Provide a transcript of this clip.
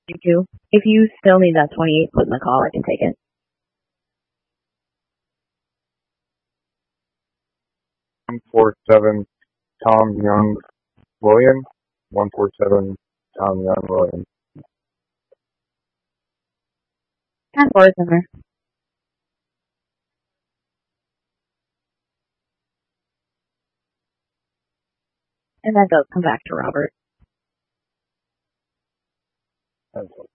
2. If you still need that 28 put in the call, I can take it. 147 Tom Young William. 147 Tom Young William. 10-4 is in there. And that does come back to Robert. 10-4.